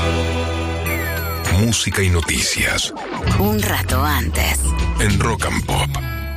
Música y noticias. Un rato antes. En Rock and Pop.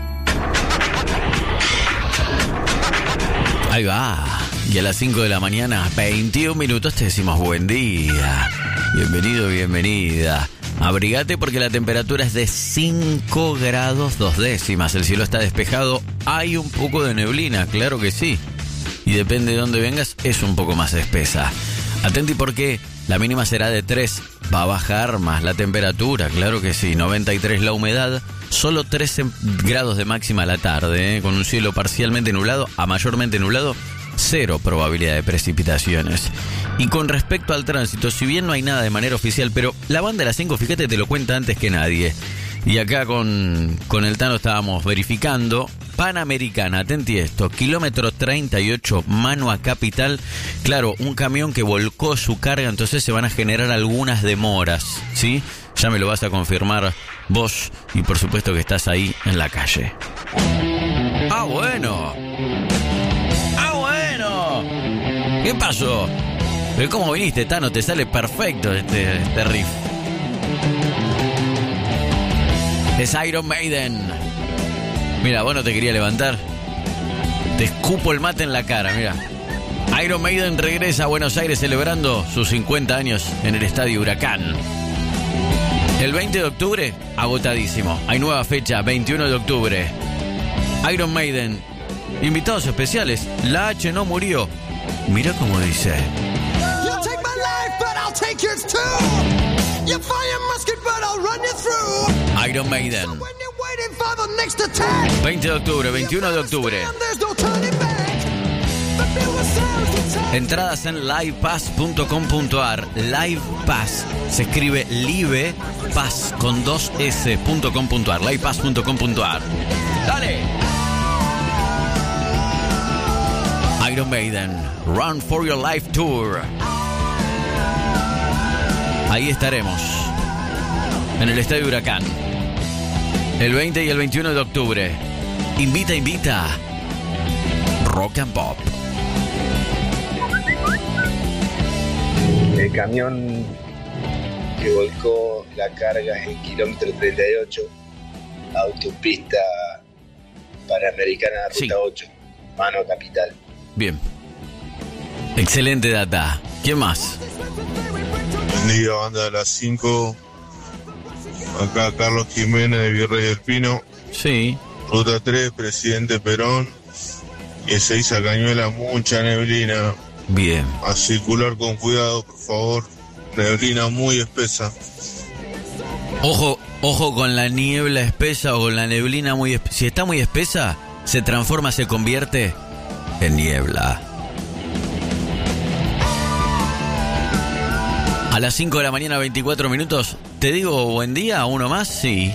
Ahí va. Y a las 5 de la mañana, 21 minutos, te decimos buen día. Bienvenido, bienvenida. Abrigate porque la temperatura es de 5 grados 2 décimas. El cielo está despejado. Hay un poco de neblina, claro que sí. Y depende de dónde vengas, es un poco más espesa. Atenti porque la mínima será de 3. Va a bajar más la temperatura, claro que sí. 93 la humedad. Solo 13 grados de máxima a la tarde, con un cielo parcialmente nublado a mayormente nublado. 0 probabilidad de precipitaciones. Y con respecto al tránsito, si bien no hay nada de manera oficial, pero la banda de las 5, fíjate, te lo cuenta antes que nadie. Y acá con el Tano estábamos verificando. Panamericana, atenti esto, kilómetro 38, mano a Capital. Claro, un camión que volcó su carga, entonces se van a generar algunas demoras, ¿sí? Ya me lo vas a confirmar vos y por supuesto que estás ahí en la calle. ¡Ah, bueno! ¡Ah, bueno! ¿Qué pasó? ¿Pero cómo viniste, Tano? Te sale perfecto este riff. Es Iron Maiden. Mira, vos no te quería levantar. Te escupo el mate en la cara, mira. Iron Maiden regresa a Buenos Aires celebrando sus 50 años en el Estadio Huracán. El 20 de octubre, agotadísimo. Hay nueva fecha, 21 de octubre. Iron Maiden. Invitados especiales. La H no murió. Mira cómo dice. You'll take my life, but I'll take yours too. You fire musket, but I'll run you through. Iron Maiden. 20 de octubre, 21 de octubre. Entradas en livepass.com.ar. Livepass. Se escribe Live Pass con 2s.com.ar. Livepass.com.ar. ¡Dale! Iron Maiden. Run for Your Life Tour. Ahí estaremos. En el Estadio Huracán. El 20 y el 21 de octubre. Invita. Rock and Pop. El camión que volcó la carga en kilómetro 38, autopista Panamericana, ruta 8, mano Capital. Bien. Excelente data. ¿Quién más? Buen día, banda de las 5. Acá Carlos Jiménez de Virrey del Pino. Sí. Ruta 3, Presidente Perón. Y Ezeiza Cañuela, mucha neblina. Bien. A circular con cuidado, por favor. Neblina muy espesa. Ojo con la niebla espesa o con la neblina muy espesa. Si está muy espesa, se transforma, se convierte en niebla. A las 5 de la mañana, 24 minutos. ¿Te digo buen día? ¿Uno más? Sí.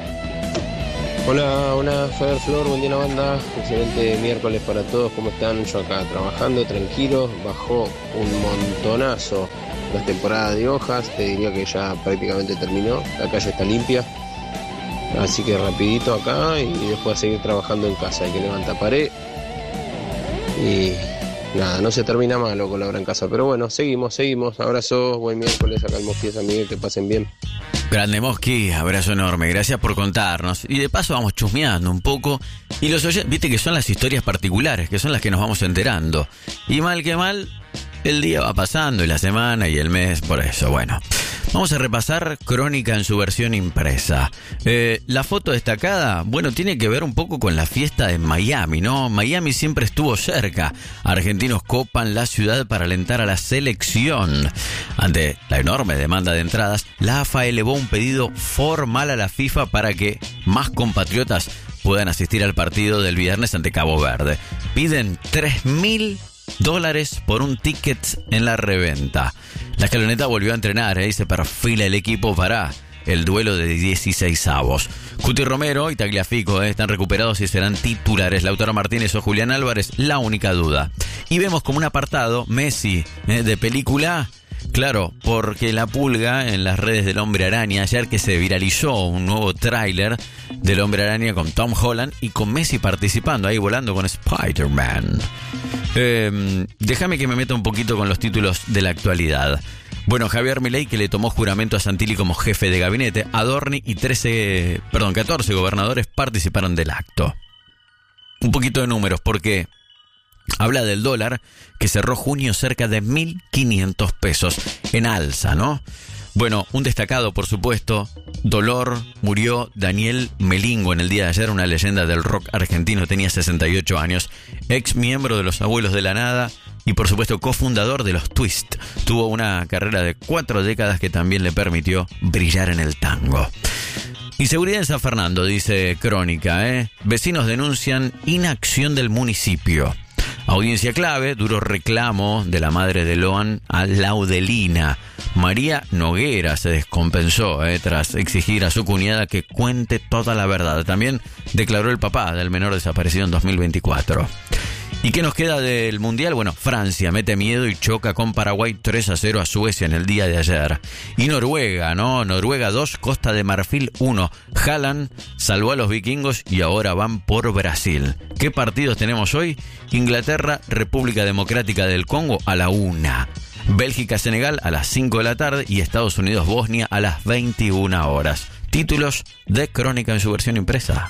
Hola, Fer, Flor, buen día la banda. Excelente miércoles para todos, ¿cómo están? Yo acá trabajando, tranquilo. Bajó un montonazo la temporada de hojas. Te diría que ya prácticamente terminó. La calle está limpia. Así que rapidito acá y después a seguir trabajando en casa. Hay que levantar pared. Y nada, no se termina malo con la obra en casa. Pero bueno, seguimos. Abrazos, buen miércoles acá en Mosquí de San Miguel, que pasen bien. Grande Mosqui, abrazo enorme, gracias por contarnos. Y de paso vamos chusmeando un poco. Y los oyentes, viste que son las historias particulares, que son las que nos vamos enterando. Y mal que mal, el día va pasando, y la semana, y el mes, por eso, bueno. Vamos a repasar Crónica en su versión impresa. La foto destacada, bueno, tiene que ver un poco con la fiesta en Miami, ¿no? Miami siempre estuvo cerca. Argentinos copan la ciudad para alentar a la selección. Ante la enorme demanda de entradas, la AFA elevó un pedido formal a la FIFA para que más compatriotas puedan asistir al partido del viernes ante Cabo Verde. Piden $3.000 por un ticket en la reventa. La escaloneta volvió a entrenar y se perfila el equipo para el duelo de 16avos. Cuti Romero y Tagliafico están recuperados y serán titulares. Lautaro Martínez o Julián Álvarez, la única duda. Y vemos como un apartado Messi de película. Claro, porque la pulga en las redes del Hombre Araña, ayer que se viralizó un nuevo tráiler del Hombre Araña con Tom Holland y con Messi participando ahí volando con Spider-Man. Déjame que me meta un poquito con los títulos de la actualidad. Bueno, Javier Milei, que le tomó juramento a Santilli como jefe de gabinete. Adorni y 14 gobernadores participaron del acto. Un poquito de números, porque habla del dólar, que cerró junio cerca de 1.500 pesos en alza, ¿no? Bueno, un destacado, por supuesto, dolor, murió Daniel Melingo en el día de ayer, una leyenda del rock argentino, tenía 68 años, ex miembro de Los Abuelos de la Nada y, por supuesto, cofundador de los Twist. Tuvo una carrera de 4 décadas que también le permitió brillar en el tango. Inseguridad en San Fernando, dice Crónica, ¿eh? Vecinos denuncian inacción del municipio. Audiencia clave, duro reclamo de la madre de Loan a Laudelina. María Noguera se descompensó tras exigir a su cuñada que cuente toda la verdad. También declaró el papá del menor desaparecido en 2024. ¿Y qué nos queda del Mundial? Bueno, Francia mete miedo y choca con Paraguay 3-0 a Suecia en el día de ayer. Y Noruega, ¿no? Noruega 2, Costa de Marfil 1. Haaland salvó a los vikingos y ahora van por Brasil. ¿Qué partidos tenemos hoy? Inglaterra, República Democrática del Congo a la 1. Bélgica-Senegal a las 5 de la tarde y Estados Unidos-Bosnia a las 21 horas. Títulos de Crónica en su versión impresa.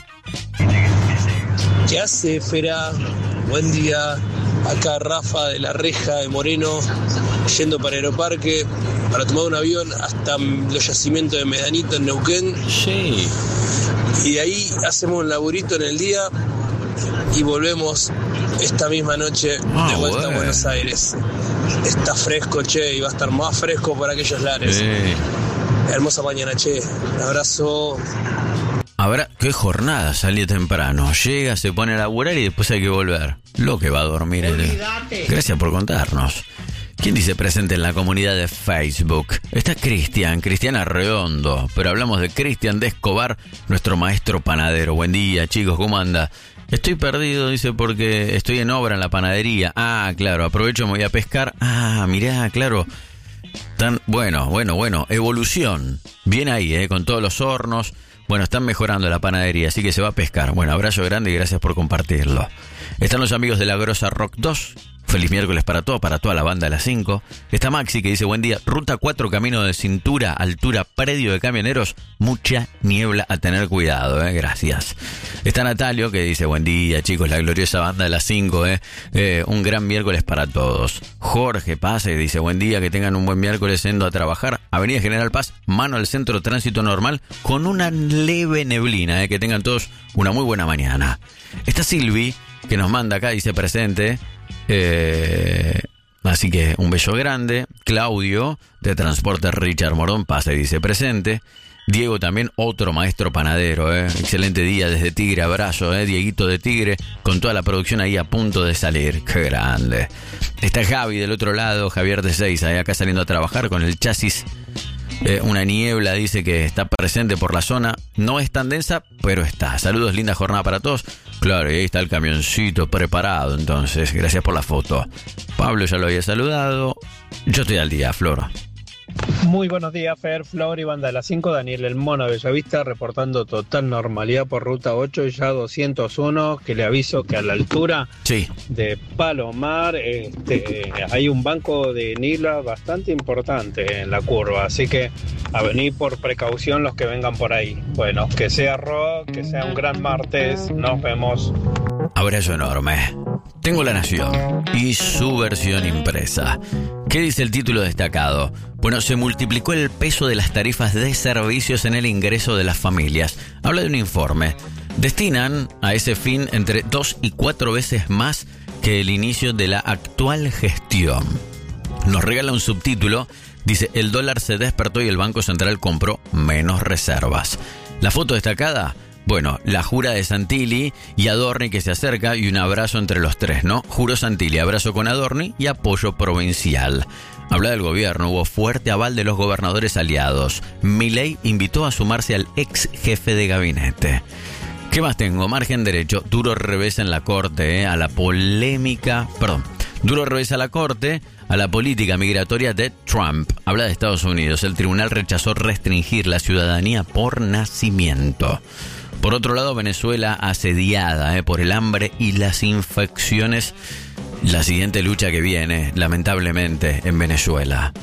¿Qué hace, Fera? Buen día. Acá Rafa de la Reja de Moreno, yendo para Aeroparque para tomar un avión hasta los yacimientos de Medanito en Neuquén. Sí. Y de ahí hacemos un laburito en el día y volvemos esta misma noche de vuelta a Buenos Aires. Está fresco, che, y va a estar más fresco para aquellos lares. Hermosa mañana, che. Un abrazo. Habrá, qué jornada, salir temprano. Llega, se pone a laburar y después hay que volver. Lo que va a dormir. Gracias por contarnos. ¿Quién dice presente en la comunidad de Facebook? Está Cristian Arredondo. Pero hablamos de Cristian de Escobar, nuestro maestro panadero. Buen día, chicos, ¿cómo anda? Estoy perdido, dice, porque estoy en obra en la panadería. Ah, claro, aprovecho, me voy a pescar. Ah, mirá, claro. Bueno. Evolución. Bien ahí, con todos los hornos. Bueno, están mejorando la panadería, así que se va a pescar. Bueno, abrazo grande y gracias por compartirlo. Están los amigos de La Grosa Rock 2. Feliz miércoles para toda la banda de las 5. Está Maxi que dice, buen día, ruta 4, camino de cintura, altura, predio de camioneros, mucha niebla, a tener cuidado, gracias. Está Natalio que dice, buen día, chicos, la gloriosa banda de las 5, un gran miércoles para todos. Jorge Pase dice, buen día, que tengan un buen miércoles yendo a trabajar. Avenida General Paz, mano al centro, tránsito normal, con una leve neblina, que tengan todos una muy buena mañana. Está Silvi, que nos manda acá, dice presente. Así que un beso grande. Claudio de Transporte Richard Morón pasa y dice presente. Diego también, otro maestro panadero, excelente día desde Tigre, abrazo, Dieguito de Tigre, con toda la producción ahí a punto de salir, qué grande. Está Javi del otro lado, Javier de Seiza, acá saliendo a trabajar con el chasis. Una niebla, dice que está presente por la zona. No es tan densa, pero está. Saludos, linda jornada para todos. Claro, y ahí está el camioncito preparado. Entonces, gracias por la foto. Pablo ya lo había saludado. Yo estoy al día, Flor. Muy buenos días, Fer, Flor y banda de las 5. Daniel El Mono de Bellavista reportando total normalidad por ruta 8 y ya 201, que le aviso que a la altura de Palomar hay un banco de niebla bastante importante en la curva, así que a venir por precaución los que vengan por ahí. Bueno, que sea rock, que sea un gran martes, nos vemos. Abrazo enorme. Tengo La Nación y su versión impresa. ¿Qué dice el título destacado? Bueno, se multiplicó el peso de las tarifas de servicios en el ingreso de las familias. Habla de un informe. Destinan a ese fin entre 2 y 4 veces más que el inicio de la actual gestión. Nos regala un subtítulo. Dice, el dólar se despertó y el Banco Central compró menos reservas. La foto destacada. Bueno, la jura de Santilli y Adorni que se acerca y un abrazo entre los tres, ¿no? Juró Santilli, abrazo con Adorni y apoyo provincial. Habla del gobierno, hubo fuerte aval de los gobernadores aliados. Milei invitó a sumarse al ex jefe de gabinete. ¿Qué más tengo? Margen derecho, duro revés en la corte, a la polémica, duro revés a la corte, a la política migratoria de Trump. Habla de Estados Unidos, el tribunal rechazó restringir la ciudadanía por nacimiento. Por otro lado, Venezuela asediada por el hambre y las infecciones. La siguiente lucha que viene, lamentablemente, en Venezuela.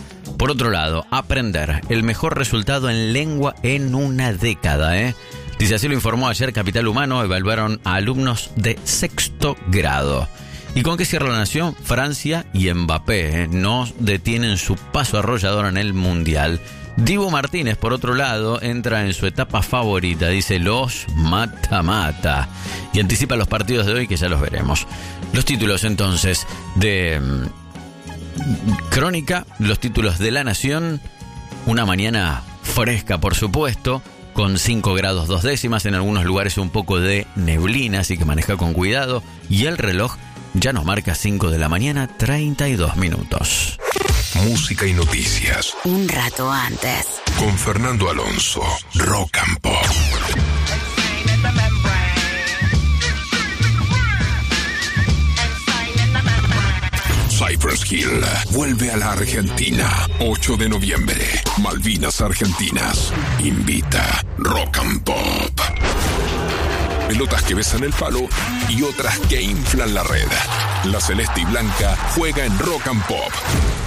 Por otro lado, aprender, el mejor resultado en lengua en una década, Dice, así lo informó ayer Capital Humano, evaluaron a alumnos de 6º grado. ¿Y con qué cierra la Nación? Francia y Mbappé, no detienen su paso arrollador en el Mundial. Dibu Martínez, por otro lado, entra en su etapa favorita, dice los mata-mata. Y anticipa los partidos de hoy que ya los veremos. Los títulos entonces de Crónica, los títulos de La Nación, una mañana fresca por supuesto, con 5 grados 2 décimas, en algunos lugares un poco de neblina, así que maneja con cuidado. Y el reloj ya nos marca 5 de la mañana, 32 minutos. Música y noticias. Un rato antes. Con Fernando Alonso, Rock and Pop. Cypress Hill vuelve a la Argentina. 8 de noviembre. Malvinas Argentinas. Invita Rock and Pop. Pelotas que besan el palo y otras que inflan la red. La celeste y blanca juega en Rock and Pop.